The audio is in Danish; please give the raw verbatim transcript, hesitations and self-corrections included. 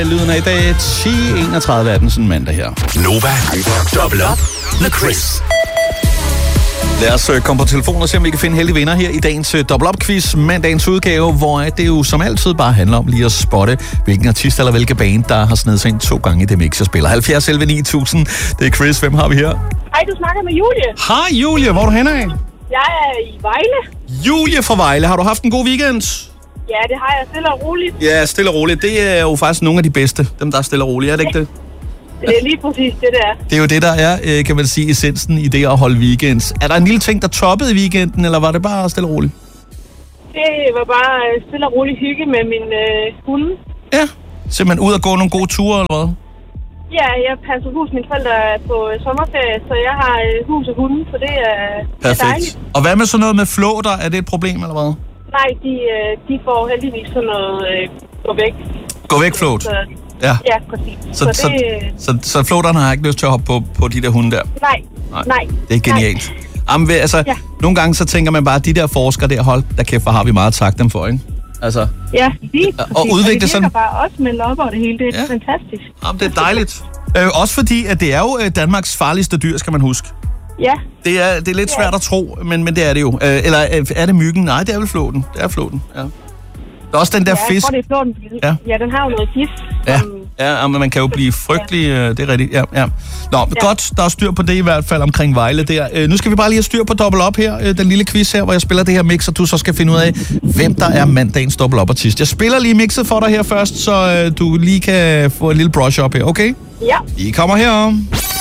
øh, lyden af i dag. ti enogtredive er den sådan mandag her. Nova, dobbelt op med Chris. Lad os komme på telefon og se, om vi kan finde heldige vinder her i dagens Double Up Quiz, mandagens udgave, hvor det jo som altid bare handler om lige at spotte, hvilken artist eller hvilken band, der har snedet sig ind to gange i det mix, jeg spiller. halvfjerds elleve ni tusind. Det er Chris. Hvem har vi her? Hej, du snakker med Julie. Hej Julie, hvor er du henne af? Jeg er i Vejle. Julie fra Vejle, har du haft en god weekend? Ja, det har jeg stille og roligt. Ja, stille og roligt. Det er jo faktisk nogle af de bedste, dem der er stille og roligt, er det ikke det? Det er lige præcis det, der. Det er jo det, der er, kan man sige, essensen i det at holde weekends. Er der en lille ting, der toppede i weekenden, eller var det bare stille og roligt? Det var bare stille og roligt hygge med min øh, hunde. Ja, simpelthen ud og gå nogle gode ture, eller hvad? Ja, jeg passer hus. Mine forældre er på sommerferie, så jeg har øh, hus og hunde, så det er, perfekt. er dejligt. Og hvad med sådan noget med flåter? Er det et problem, eller hvad? Nej, de, øh, de får heldigvis sådan noget øh, gå væk. Gå væk, flåt? Så, ja. Ja, præcis. Så, så, det, så, så, så flåterne har ikke lyst til at hoppe på, på de der hunde der? Nej, nej. nej. Det er genialt. Jamen, altså, ja. Nogle gange så tænker man bare, at de der forskere der, hold, der kæft, hvor har vi meget at takke dem for, ikke? Altså, ja, lige og, og udvikle og det sådan... bare også med lopper og det hele, det er ja. fantastisk. Jamen, det er dejligt. øh, også fordi, at det er jo Danmarks farligste dyr, skal man huske. Ja. Det er, det er lidt svært at tro, men, men det er det jo. Øh, eller er det myggen? Nej, det er vel flåten. Det er flåten, ja. Der er også den der ja, fisk. Ja, jeg tror, det er flåten. Ja. ja, den har jo noget gift. Ja, ja, men man kan jo blive frygtelig, ja. Det er rigtigt, ja, ja. Nå, ja. Godt, der er styr på det i hvert fald omkring Vejle der. Øh, nu skal vi bare lige have styr på Double Up her, øh, den lille quiz her, hvor jeg spiller det her mix, og du så skal finde ud af, hvem der er mandagens Double Up artist. Jeg spiller lige mixet for dig her først, så øh, du lige kan få en lille brush up her, okay? Ja. I kommer her.